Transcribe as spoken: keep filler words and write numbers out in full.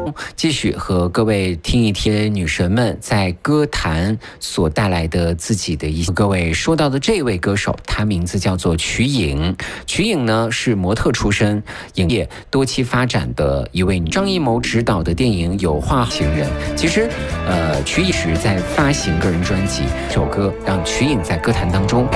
继续和各位听一听女神们在歌坛所带来的自己的一些。各位说到的这位歌手，她名字叫做瞿颖。瞿颖呢是模特出身，影业多期发展的一位女。张艺谋执导的电影《有话情人》，其实呃瞿颖是在发行个人专辑，这首歌让瞿颖在歌坛当中。